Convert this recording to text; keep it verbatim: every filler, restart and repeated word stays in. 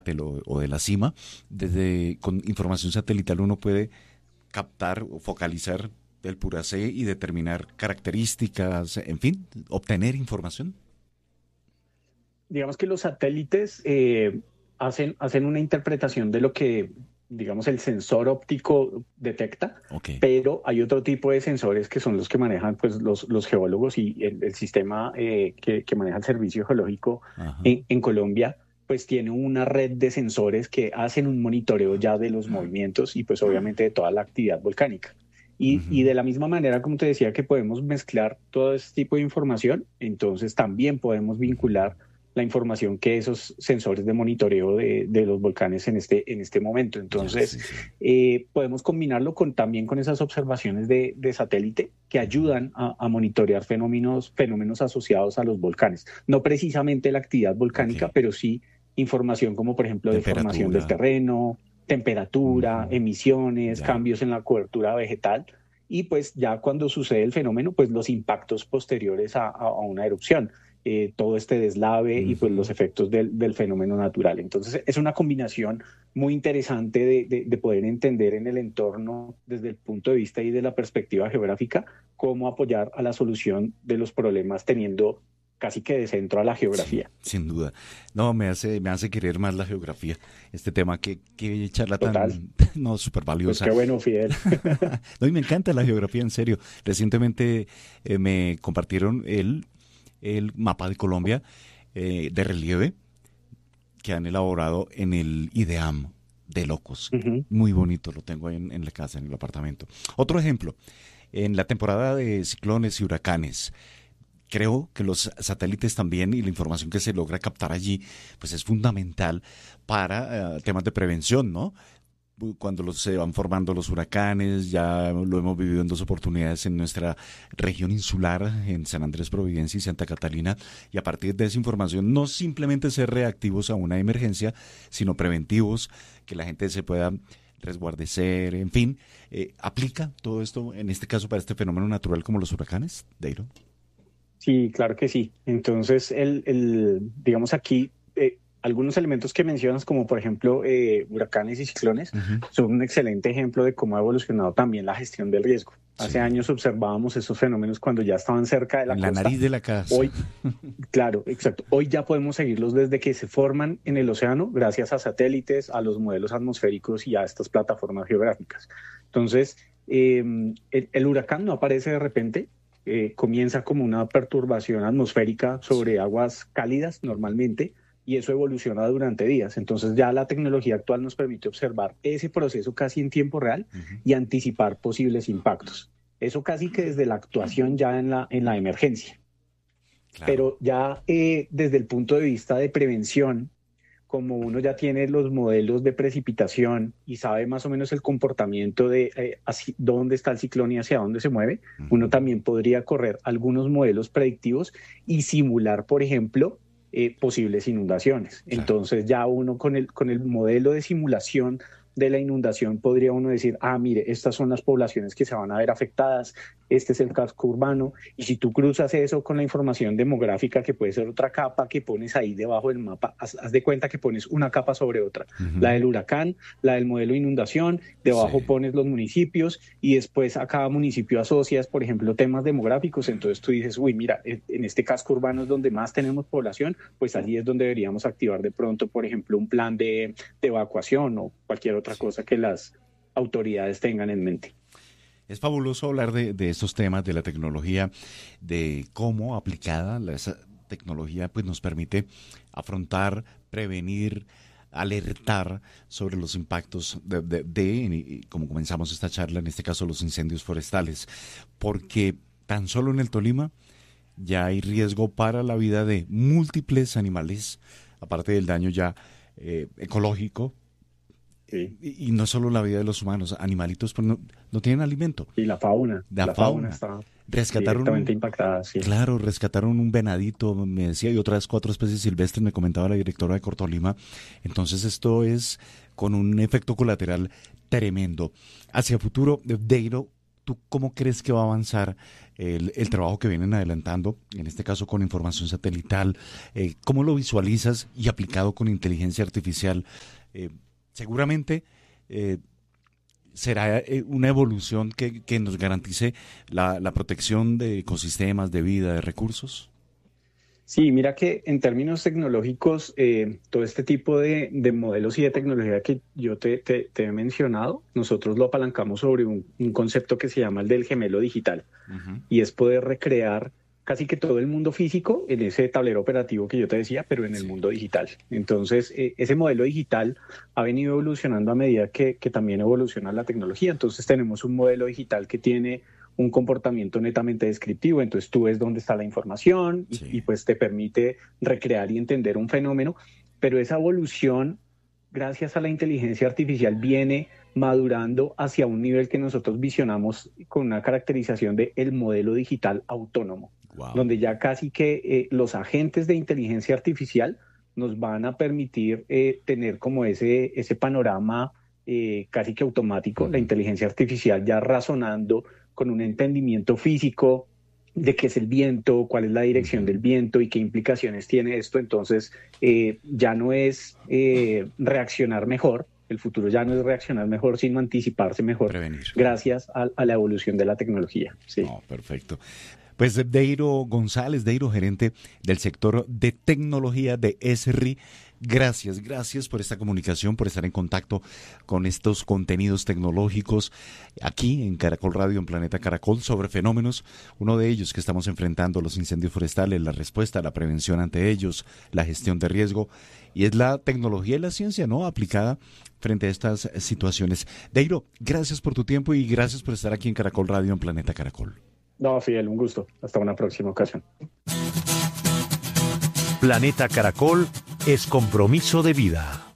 o, o de la cima, desde con información satelital uno puede captar o focalizar el Puracé y determinar características, en fin, obtener información. Digamos que los satélites eh, hacen, hacen una interpretación de lo que, digamos, el sensor óptico detecta, Ok. pero hay otro tipo de sensores que son los que manejan pues, los, los geólogos y el, el sistema eh, que, que maneja el Servicio Geológico Ajá. en, en Colombia, pues tiene una red de sensores que hacen un monitoreo ya de los movimientos y pues obviamente de toda la actividad volcánica. Y, y Ujú. de la misma manera, como te decía, que podemos mezclar todo este tipo de información, entonces también podemos vincular la información que esos sensores de monitoreo de, de los volcanes en este, en este momento. Ya, Entonces, sí, sí. eh, podemos combinarlo con, también con esas observaciones de, de satélite que Ujú. ayudan a, a monitorear fenómenos, fenómenos asociados a los volcanes. No precisamente la actividad Ok. volcánica, pero sí información como, por ejemplo, de formación del Temperatura. terreno, temperatura, Ujú. emisiones, Ya. cambios en la cobertura vegetal. Y pues ya cuando sucede el fenómeno, pues los impactos posteriores a, a, a una erupción eh, todo este deslave y pues los Ujú. efectos del, del fenómeno natural. Entonces es una combinación muy interesante de, de, de, poder entender en el entorno desde el punto de vista y de la perspectiva geográfica cómo apoyar a la solución de los problemas teniendo casi que de centro a la Sí, geografía. sin duda. No, me hace, me hace querer más la geografía. Este tema que, que charla Total. tan, no, súper Pues valiosa. qué bueno, Fidel. No, y me encanta la geografía, en serio. Recientemente eh, me compartieron el, el mapa de Colombia eh, de relieve que han elaborado en el IDEAM de Locos. Uh -huh. Muy bonito, lo tengo ahí en, en la casa, en el apartamento. Otro ejemplo, en la temporada de ciclones y huracanes, creo que los satélites también y la información que se logra captar allí, pues es fundamental para uh, temas de prevención, ¿no? Cuando los, se van formando los huracanes, ya lo hemos vivido en dos oportunidades en nuestra región insular, en San Andrés, Providencia y Santa Catalina, y a partir de esa información no simplemente ser reactivos a una emergencia, sino preventivos, que la gente se pueda resguardecer, en fin, eh, ¿aplica todo esto en este caso para este fenómeno natural como los huracanes, Deiro? Sí, claro que sí. Entonces, el, el digamos aquí, eh, algunos elementos que mencionas, como por ejemplo eh, huracanes y ciclones, Uh-huh. son un excelente ejemplo de cómo ha evolucionado también la gestión del riesgo. Hace Sí, años observábamos esos fenómenos cuando ya estaban cerca de la en la costa. nariz de la casa. Hoy, claro, exacto. Hoy ya podemos seguirlos desde que se forman en el océano, gracias a satélites, a los modelos atmosféricos y a estas plataformas geográficas. Entonces, eh, el, el huracán no aparece de repente. Eh, comienza como una perturbación atmosférica sobre Sí. aguas cálidas normalmente y eso evoluciona durante días. Entonces ya la tecnología actual nos permite observar ese proceso casi en tiempo real Uh-huh. y anticipar posibles impactos. Eso casi que desde la actuación ya en la, en la emergencia. Claro. Pero ya eh, desde el punto de vista de prevención, como uno ya tiene los modelos de precipitación y sabe más o menos el comportamiento de eh, hacia, dónde está el ciclón y hacia dónde se mueve, uno Uh-huh. también podría correr algunos modelos predictivos y simular, por ejemplo, eh, posibles inundaciones. Claro. Entonces ya uno con el, con el modelo de simulación de la inundación podría uno decir, ah, mire, estas son las poblaciones que se van a ver afectadas, este es el casco urbano, y si tú cruzas eso con la información demográfica, que puede ser otra capa que pones ahí debajo del mapa, haz, haz de cuenta que pones una capa sobre otra, la Uh-huh. del huracán, la del modelo de inundación, debajo Sí. pones los municipios y después a cada municipio asocias, por ejemplo, temas demográficos, entonces tú dices, uy, mira, en este casco urbano es donde más tenemos población, pues allí es donde deberíamos activar de pronto, por ejemplo, un plan de, de evacuación o cualquier otra Sí. cosa que las autoridades tengan en mente. Es fabuloso hablar de, de estos temas, de la tecnología, de cómo aplicada la, esa tecnología pues nos permite afrontar, prevenir, alertar sobre los impactos de, de, de, como comenzamos esta charla, en este caso los incendios forestales, porque tan solo en el Tolima ya hay riesgo para la vida de múltiples animales, aparte del daño ya eh, ecológico. Sí. Y, y no solo la vida de los humanos, animalitos pues no, no tienen alimento. Y la fauna, La la fauna fauna. está Rescataron directamente un, impactada, sí. claro, rescataron un venadito, me decía, y otras cuatro especies silvestres, me comentaba la directora de Cortolima. Entonces esto es con un efecto colateral tremendo. Hacia futuro, Deiro, ¿tú cómo crees que va a avanzar el, el trabajo que vienen adelantando, en este caso con información satelital? Eh, ¿Cómo lo visualizas y aplicado con inteligencia artificial? Eh, seguramente eh, será eh, una evolución que, que nos garantice la, la protección de ecosistemas, de vida, de recursos. Sí, mira que en términos tecnológicos, eh, todo este tipo de, de modelos y de tecnología que yo te, te, te he mencionado, nosotros lo apalancamos sobre un, un concepto que se llama el del gemelo digital. Uh-huh. Y es poder recrear casi que todo el mundo físico en ese tablero operativo que yo te decía, pero en el sí. mundo digital. Entonces, eh, ese modelo digital ha venido evolucionando a medida que, que también evoluciona la tecnología. Entonces, tenemos un modelo digital que tiene un comportamiento netamente descriptivo, entonces tú ves dónde está la información y, sí. y pues te permite recrear y entender un fenómeno, pero esa evolución, gracias a la inteligencia artificial, viene madurando hacia un nivel que nosotros visionamos con una caracterización de el modelo digital autónomo, wow. donde ya casi que eh, los agentes de inteligencia artificial nos van a permitir eh, tener como ese, ese panorama eh, casi que automático, uh-huh. la inteligencia artificial ya razonando con un entendimiento físico de qué es el viento, cuál es la dirección del viento y qué implicaciones tiene esto. Entonces, eh, ya no es eh, reaccionar mejor, el futuro ya no es reaccionar mejor, sino anticiparse mejor, prevenir, gracias a, a la evolución de la tecnología. Sí. Oh, perfecto. Pues Deiro González, Deiro, gerente del sector de tecnología de Esri, gracias, gracias por esta comunicación, por estar en contacto con estos contenidos tecnológicos aquí en Caracol Radio, en Planeta Caracol, sobre fenómenos, uno de ellos que estamos enfrentando, los incendios forestales, la respuesta, la prevención ante ellos, la gestión de riesgo, y es la tecnología y la ciencia, ¿no?, aplicada frente a estas situaciones. Deiro, gracias por tu tiempo y gracias por estar aquí en Caracol Radio, en Planeta Caracol. No, Fidel, un gusto. Hasta una próxima ocasión. Planeta Caracol es compromiso de vida.